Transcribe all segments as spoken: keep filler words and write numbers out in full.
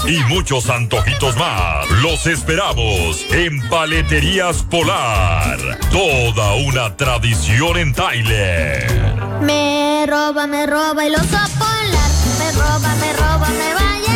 y muchos antojitos más. Los esperamos en Paleterías Polar. Toda una tradición en Tyler. Me roba, me roba el oso polar. Me roba, me roba, me va a llevar.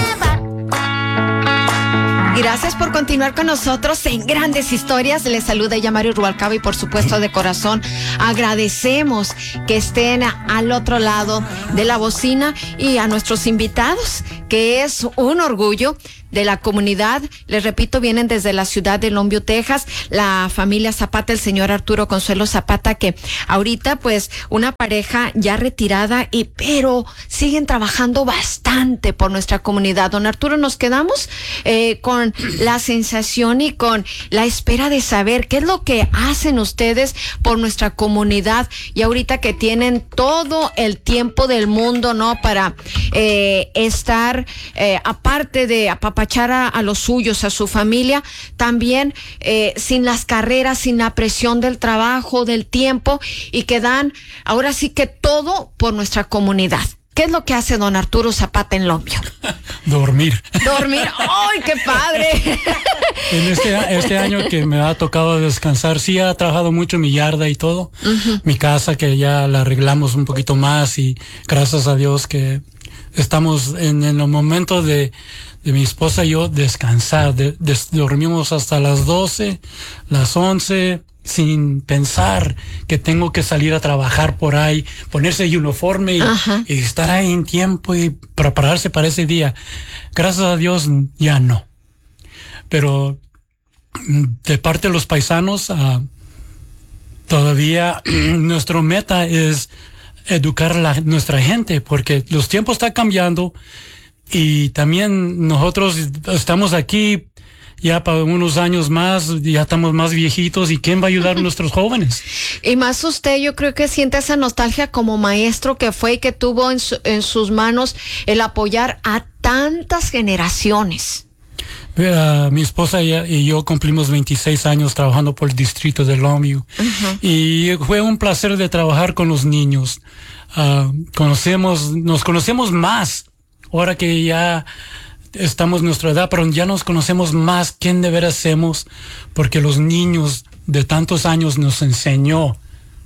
Gracias por continuar con nosotros en Grandes Historias. Les saluda Yamari Rubalcaba y por supuesto de corazón agradecemos que estén al otro lado de la bocina y a nuestros invitados, que es un orgullo de la comunidad. Les repito, vienen desde la ciudad de Longview, Texas, la familia Zapata, el señor Arturo Consuelo Zapata, que ahorita pues una pareja ya retirada y pero siguen trabajando bastante por nuestra comunidad. Don Arturo, nos quedamos eh, con la sensación y con la espera de saber qué es lo que hacen ustedes por nuestra comunidad, y ahorita que tienen todo el tiempo del mundo, ¿no? Para eh, estar eh, aparte de apapachar a, a los suyos, a su familia, también eh, sin las carreras, sin la presión del trabajo, del tiempo, y que dan ahora sí que todo por nuestra comunidad. ¿Qué es lo que hace don Arturo Zapata en Longview? Dormir. Dormir. ¡Ay, qué padre! En este, este año que me ha tocado descansar, sí ha trabajado mucho mi yarda y todo. Uh-huh. Mi casa, que ya la arreglamos un poquito más, y gracias a Dios que estamos en, en el momento de, de mi esposa y yo descansar. De, de, dormimos hasta las doce, las once, sin pensar que tengo que salir a trabajar por ahí, ponerse el uniforme y, y estar ahí en tiempo y prepararse para ese día. Gracias a Dios ya no. Pero de parte de los paisanos, uh, todavía nuestra meta es educar a la, nuestra gente, porque los tiempos están cambiando y también nosotros estamos aquí ya para unos años más, ya estamos más viejitos, y ¿quién va a ayudar a nuestros jóvenes? Y más usted, yo creo que siente esa nostalgia como maestro que fue y que tuvo en, su, en sus manos el apoyar a tantas generaciones. Uh, mi esposa y, y yo cumplimos veintiséis años trabajando por el distrito de Longview. Uh-huh. Y fue un placer de trabajar con los niños. Uh, conocemos, nos conocemos más ahora que ya estamos en nuestra edad, pero ya nos conocemos más quién de veras somos, porque los niños de tantos años nos enseñó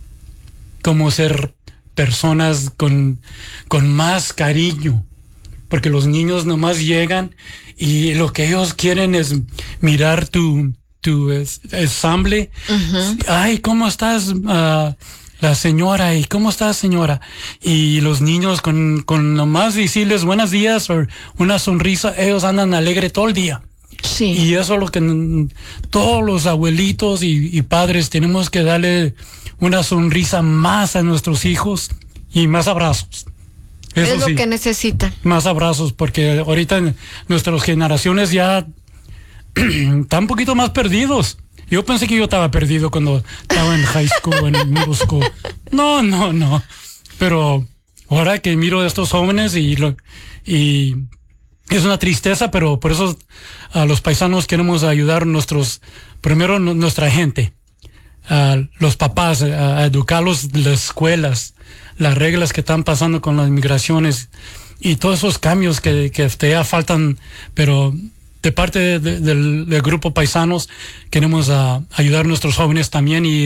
cómo ser personas con, con más cariño, porque los niños nomás llegan y lo que ellos quieren es mirar tu, tu ensamble. Uh-huh. Ay, ¿cómo estás? Uh, la señora, ¿y cómo está, señora? Y los niños con, con nomás decirles buenos días o una sonrisa, ellos andan alegres todo el día. Sí. Y eso es lo que todos los abuelitos y, y padres tenemos que darle una sonrisa más a nuestros hijos y más abrazos. Eso es lo sí, que necesitan. Más abrazos, porque ahorita nuestras generaciones ya están un poquito más perdidos. Yo pensé que yo estaba perdido cuando estaba en high school, en middle school. No, no, no. Pero ahora que miro a estos jóvenes y, lo, y es una tristeza, pero por eso a los paisanos queremos ayudar a nuestros, primero nuestra gente, a los papás, a, a educarlos en las escuelas, las reglas que están pasando con las migraciones y todos esos cambios que, que ya faltan, pero de parte de, de, del, del grupo Paisanos queremos uh, ayudar a nuestros jóvenes también, y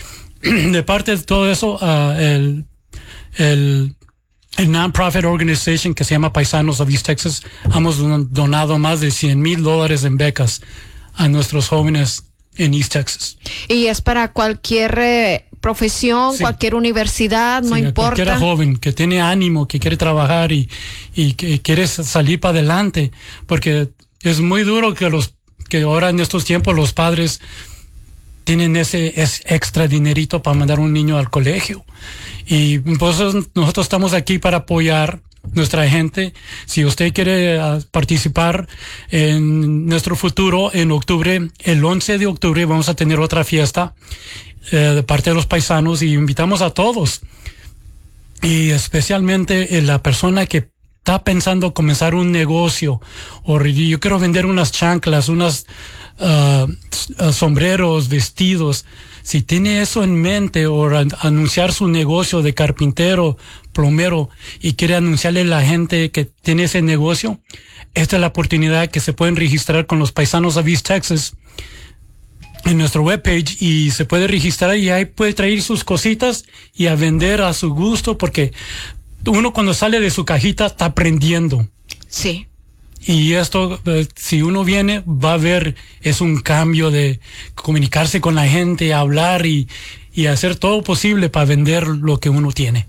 de parte de todo eso uh, el, el, el non-profit organization que se llama Paisanos of East Texas, hemos donado más de cien mil dólares en becas a nuestros jóvenes en East Texas. Y es para cualquier eh, profesión, sí, cualquier universidad, no sí, importa. Cualquier joven que tiene ánimo, que quiere trabajar y, y que quiere salir para adelante, porque es muy duro que los que ahora en estos tiempos los padres tienen ese, ese extra dinerito para mandar un niño al colegio. Y pues nosotros estamos aquí para apoyar nuestra gente. Si usted quiere uh, participar en nuestro futuro, en octubre, el once de octubre vamos a tener otra fiesta uh, de parte de los paisanos, y invitamos a todos. Y especialmente eh, la persona que está pensando comenzar un negocio, o yo quiero vender unas chanclas, unas uh, uh, sombreros, vestidos. Si tiene eso en mente o an- anunciar su negocio de carpintero, plomero y quiere anunciarle a la gente que tiene ese negocio, esta es la oportunidad que se pueden registrar con los paisanos of East Texas en nuestro webpage y se puede registrar y ahí puede traer sus cositas y a vender a su gusto, porque uno cuando sale de su cajita está aprendiendo. Sí. Y esto, eh, si uno viene, va a ver, es un cambio de comunicarse con la gente, hablar y, y hacer todo posible para vender lo que uno tiene.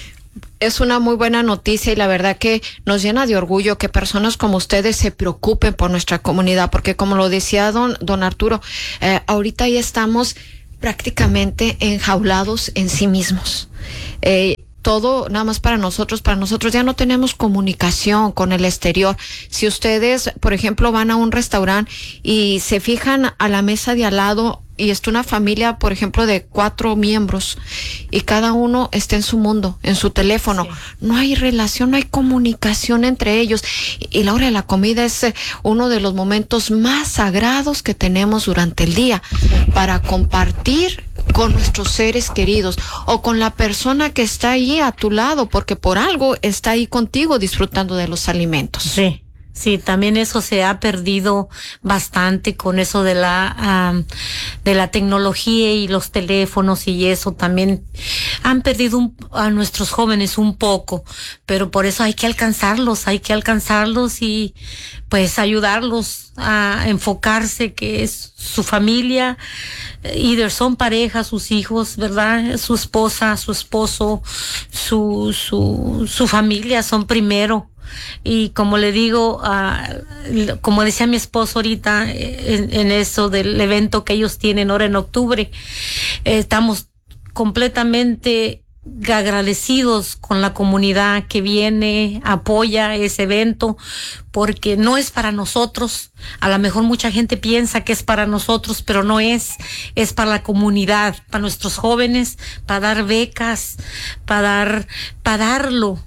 Es una muy buena noticia y la verdad que nos llena de orgullo que personas como ustedes se preocupen por nuestra comunidad, porque como lo decía don, don Arturo, eh, ahorita ya estamos prácticamente enjaulados en sí mismos. Eh, todo nada más para nosotros, para nosotros ya no tenemos comunicación con el exterior. Si ustedes, por ejemplo, van a un restaurante y se fijan a la mesa de al lado y está una familia, por ejemplo, de cuatro miembros y cada uno está en su mundo, en su teléfono. Sí. No hay relación, no hay comunicación entre ellos. Y la hora de la comida es uno de los momentos más sagrados que tenemos durante el día para compartir con nuestros seres queridos o con la persona que está ahí a tu lado, porque por algo está ahí contigo disfrutando de los alimentos. Sí. Sí, también eso se ha perdido bastante con eso de la um, de la tecnología y los teléfonos y eso también han perdido un, a nuestros jóvenes un poco, pero por eso hay que alcanzarlos, hay que alcanzarlos y pues ayudarlos a enfocarse que es su familia, either son parejas, sus hijos, ¿verdad? Su esposa, su esposo, su su su familia son primero. Y como le digo, uh, como decía mi esposo ahorita en, en eso del evento que ellos tienen ahora en octubre, eh, estamos completamente agradecidos con la comunidad que viene, apoya ese evento, porque no es para nosotros. A lo mejor mucha gente piensa que es para nosotros, pero no es, es para la comunidad, para nuestros jóvenes, para dar becas, para dar, para darlo,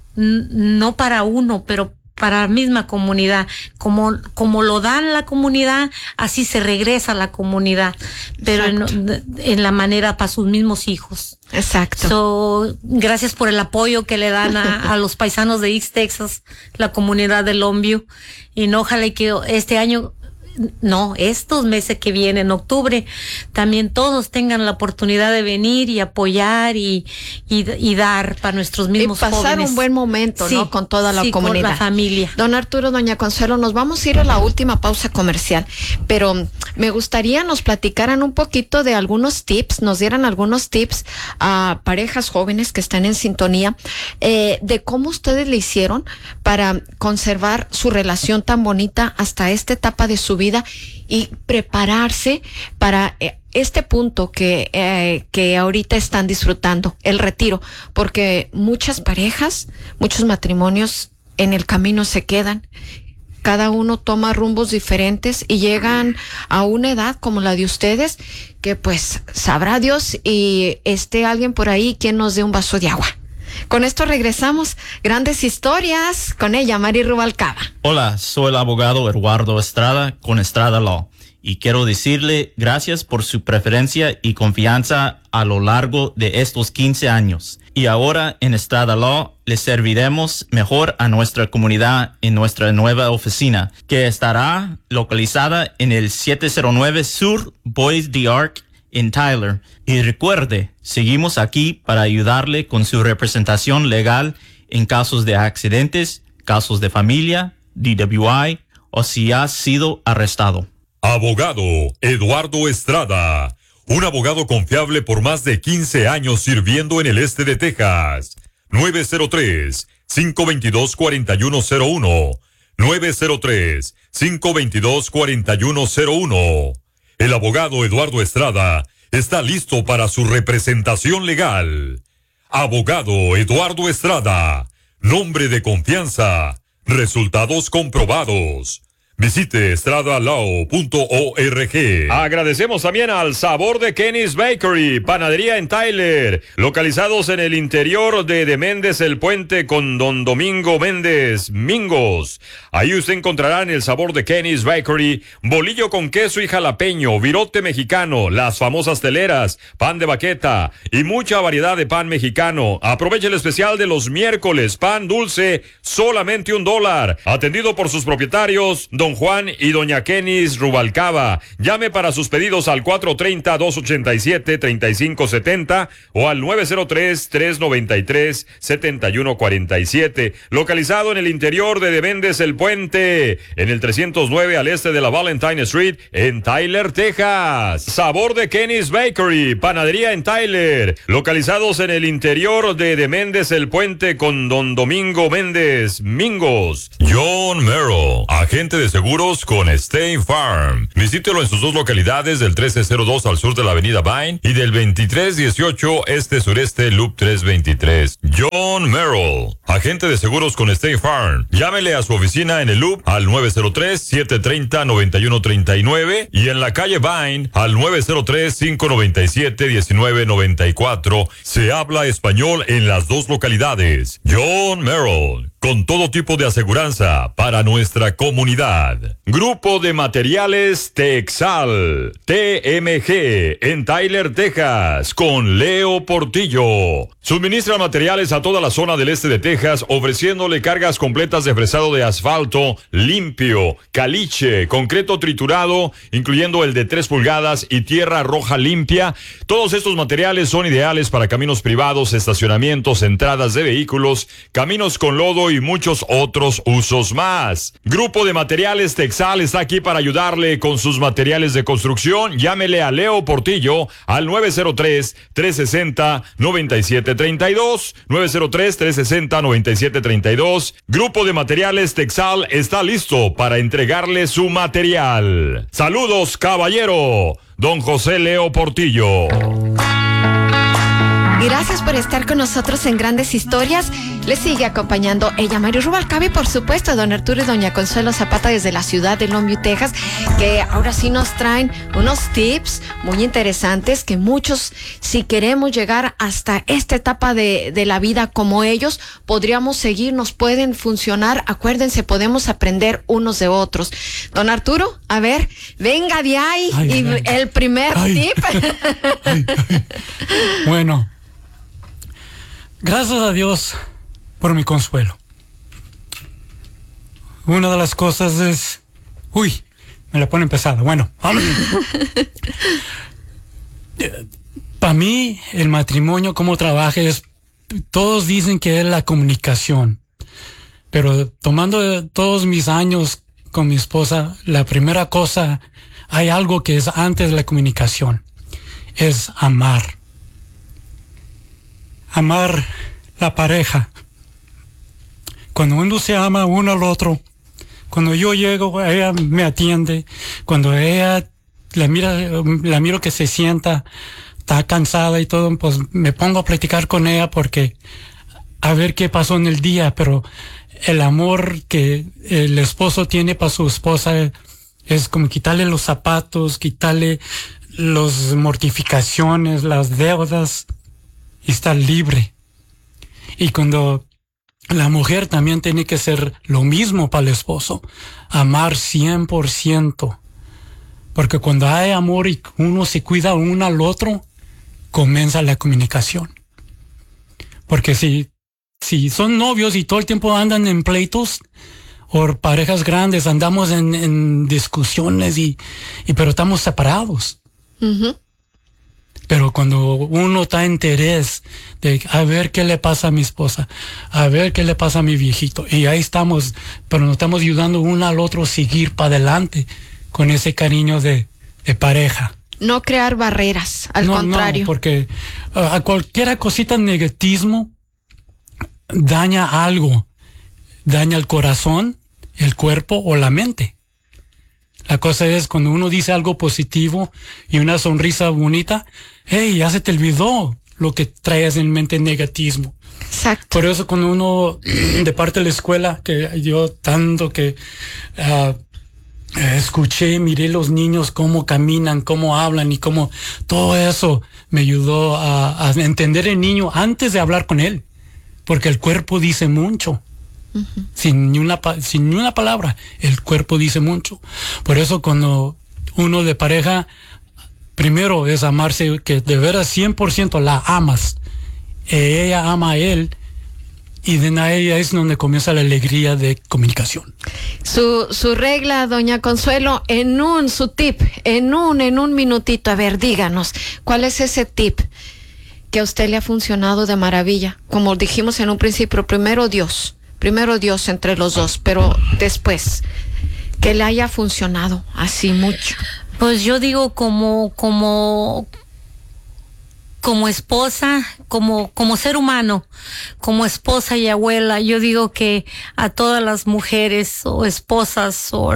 no para uno, pero para la misma comunidad. Como, como lo dan la comunidad, así se regresa a la comunidad, pero en, en la manera para sus mismos hijos. Exacto. So, gracias por el apoyo que le dan a, a los paisanos de East Texas, la comunidad de Longview, y no, ojalá que este año, no, estos meses que vienen, en octubre, también todos tengan la oportunidad de venir y apoyar y, y, y dar para nuestros mismos jóvenes. Y pasar jóvenes. Un buen momento, sí, ¿no? Con toda la sí, comunidad. Con la familia. Don Arturo, doña Consuelo, nos vamos a ir a la última pausa comercial, pero me gustaría nos platicaran un poquito de algunos tips, nos dieran algunos tips a parejas jóvenes que están en sintonía, eh, de cómo ustedes le hicieron para conservar su relación tan bonita hasta esta etapa de su vida y prepararse para eh, este punto que, eh, que ahorita están disfrutando, el retiro, porque muchas parejas, muchos matrimonios en el camino se quedan, cada uno toma rumbos diferentes y llegan a una edad como la de ustedes que pues sabrá Dios y esté alguien por ahí quien nos dé un vaso de agua. Con esto regresamos, grandes historias, con ella, Mari Rubalcaba. Hola, soy el abogado Eduardo Estrada con Estrada Law y quiero decirle gracias por su preferencia y confianza a lo largo de estos quince años. Y ahora en Estrada Law le serviremos mejor a nuestra comunidad en nuestra nueva oficina, que estará localizada en el siete cero nueve Sur Bois d'Arc en Tyler. Y recuerde, seguimos aquí para ayudarle con su representación legal en casos de accidentes, casos de familia, D W I o si ha sido arrestado. Abogado Eduardo Estrada, un abogado confiable por más de quince años sirviendo en el este de Texas. nueve cero tres, cinco dos dos, cuatro uno cero uno. nueve cero tres, cinco dos dos, cuatro uno cero uno. El abogado Eduardo Estrada está listo para su representación legal. Abogado Eduardo Estrada, nombre de confianza, resultados comprobados. Visite estradalao punto org. Agradecemos también al Sabor de Kenny's Bakery, panadería en Tyler, localizados en el interior de De Méndez el Puente con Don Domingo Méndez Mingos. Ahí usted encontrará en el Sabor de Kenny's Bakery bolillo con queso y jalapeño, virote mexicano, las famosas teleras, pan de baqueta y mucha variedad de pan mexicano. Aproveche el especial de los miércoles, pan dulce, solamente un dólar. Atendido por sus propietarios, Don Juan y Doña Kenis Rubalcaba. Llame para sus pedidos al cuatro tres cero, dos ocho siete, tres cinco siete cero o al nueve cero tres, tres nueve tres, siete uno cuatro siete. Localizado en el interior de De Méndez el Puente, en el trescientos nueve al este de la Valentine Street, en Tyler, Texas. Sabor de Kenny's Bakery, panadería en Tyler, localizados en el interior de De Méndez el Puente con Don Domingo Méndez Mingos. John Merrill, agente de seguros con State Farm. Visítelo en sus dos localidades, del trece cero dos al sur de la avenida Vine y del veintitrés dieciocho este-sureste Loop trescientos veintitrés. John Merrill, agente de seguros con State Farm. Llámele a su oficina en el Loop al nueve cero tres, siete tres cero, nueve uno tres nueve y en la calle Vine al nueve cero tres, cinco nueve siete, uno nueve nueve cuatro. Se habla español en las dos localidades. John Merrill, con todo tipo de aseguranza para nuestra comunidad. Grupo de Materiales Texal, T M G, en Tyler, Texas, con Leo Portillo. Suministra materiales a toda la zona del este de Texas, ofreciéndole cargas completas de fresado de asfalto, limpio, caliche, concreto triturado, incluyendo el de tres pulgadas y tierra roja limpia. Todos estos materiales son ideales para caminos privados, estacionamientos, entradas de vehículos, caminos con lodo y muchos otros usos más. Grupo de Materiales Texal está aquí para ayudarle con sus materiales de construcción. Llámele a Leo Portillo al nueve cero tres, tres seis cero, nueve siete tres dos, nueve cero tres, tres seis cero, nueve siete tres dos. Grupo de Materiales Texal está listo para entregarle su material. Saludos, caballero. Don José Leo Portillo. Gracias por estar con nosotros en Grandes Historias. Les sigue acompañando ella, Mario Rubalcaba, y por supuesto don Arturo y doña Consuelo Zapata desde la ciudad de Longview, Texas, que ahora sí nos traen unos tips muy interesantes que muchos, si queremos llegar hasta esta etapa de, de la vida como ellos, podríamos seguir, nos pueden funcionar. Acuérdense, podemos aprender unos de otros. Don Arturo, a ver, venga de ahí, ay, y ay, el primer ay, tip. Ay, ay. Bueno, gracias a Dios por mi consuelo. Una de las cosas es... Uy, me la ponen pesada. Bueno, para mí el matrimonio, como trabaja, es... Todos dicen que es la comunicación. Pero tomando todos mis años con mi esposa, la primera cosa, hay algo que es antes de la comunicación. Es amar. Amar la pareja. Cuando uno se ama uno al otro, cuando yo llego, ella me atiende, cuando ella la mira, la miro que se sienta, está cansada y todo, pues me pongo a platicar con ella porque a ver qué pasó en el día, pero el amor que el esposo tiene para su esposa es como quitarle los zapatos, quitarle las mortificaciones, las deudas, y estar libre. Y cuando la mujer también tiene que ser lo mismo para el esposo, amar cien por ciento. Porque cuando hay amor y uno se cuida uno al otro, comienza la comunicación. Porque si, si son novios y todo el tiempo andan en pleitos, o parejas grandes, andamos en, en discusiones y, y pero estamos separados. Uh-huh. Pero cuando uno está en interés de a ver qué le pasa a mi esposa, a ver qué le pasa a mi viejito, y ahí estamos, pero nos estamos ayudando uno al otro a seguir para adelante con ese cariño de, de pareja. No crear barreras, al no, contrario. No, porque uh, a cualquier cosita negativismo daña algo, daña el corazón, el cuerpo o la mente. La cosa es cuando uno dice algo positivo y una sonrisa bonita, hey, ya se te olvidó lo que traes en mente negativismo. Exacto. Por eso cuando uno, de parte de la escuela, que yo tanto que uh, escuché, miré los niños cómo caminan, cómo hablan y cómo todo eso me ayudó a, a entender el niño antes de hablar con él, porque el cuerpo dice mucho. Uh-huh. Sin ni una sin ni una palabra, el cuerpo dice mucho. Por eso cuando uno de pareja, primero es amarse, que de veras cien por ciento la amas, ella ama a él, y de ella es donde comienza la alegría de comunicación. Su, su regla, doña Consuelo, en un, su tip, en un, en un minutito, a ver, díganos, ¿cuál es ese tip que a usted le ha funcionado de maravilla? Como dijimos en un principio, primero Dios, primero Dios entre los dos, pero después, que le haya funcionado así mucho. Pues yo digo como, como, como esposa, como, como ser humano, como esposa y abuela, yo digo que a todas las mujeres o esposas o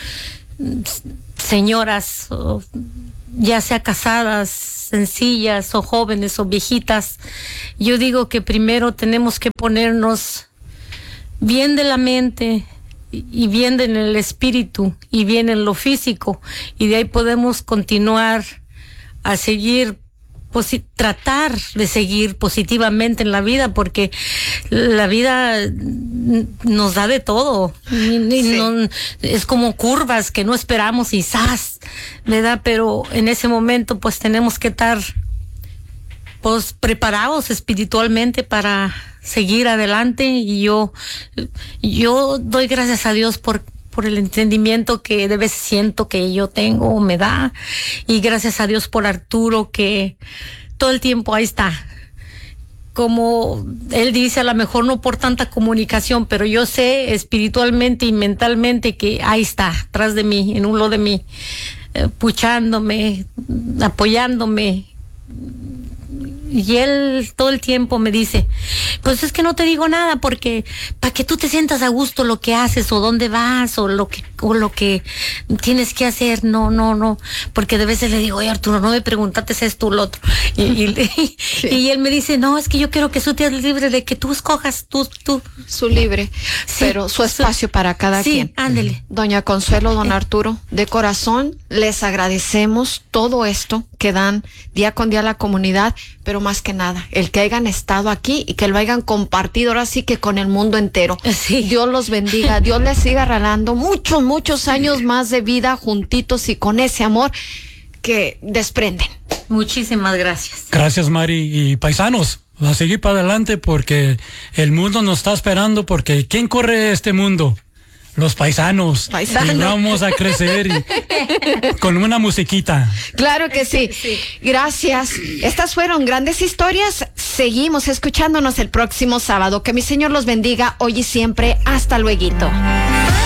señoras, o ya sea casadas, sencillas o jóvenes o viejitas, yo digo que primero tenemos que ponernos bien de la mente y bien en el espíritu y bien en lo físico, y de ahí podemos continuar a seguir, posi- tratar de seguir positivamente en la vida, porque la vida nos da de todo. Y, y sí. no, es como curvas que no esperamos y ¡zas! ¿Verdad? Pero en ese momento pues tenemos que estar pues preparados espiritualmente para seguir adelante, y yo yo doy gracias a Dios por por el entendimiento que de veces siento que yo tengo, me da, y gracias a Dios por Arturo, que todo el tiempo ahí está. Como él dice, a lo mejor no por tanta comunicación, pero yo sé espiritualmente y mentalmente que ahí está, atrás de mí, en un lado de mí, eh, puchándome, apoyándome. Y él todo el tiempo me dice, pues es que no te digo nada porque para que tú te sientas a gusto lo que haces o dónde vas o lo que o lo que tienes que hacer, no, no, no, porque de veces le digo, oye Arturo, no me preguntaste esto o lo otro, y, y, sí. y él me dice, no, es que yo quiero que tú te libre de que tú escojas, tú, tú. Su libre, sí, pero su espacio su, para cada sí, quien. Sí, ándele. Doña Consuelo, don Arturo, de corazón les agradecemos todo esto que dan día con día a la comunidad, pero más que nada, el que hayan estado aquí y que lo hayan compartido ahora sí que con el mundo entero. Sí. Dios los bendiga, Dios les siga regalando muchos, muchos años más de vida juntitos y con ese amor que desprenden. Muchísimas gracias. Gracias, Mari. Y paisanos, a seguir para adelante porque el mundo nos está esperando, porque ¿quién corre este mundo? Los paisanos. Paisanos. Y vamos a crecer y, con una musiquita. Claro que sí. sí. Gracias. Estas fueron grandes historias. Seguimos escuchándonos el próximo sábado. Que mi Señor los bendiga hoy y siempre. Hasta lueguito.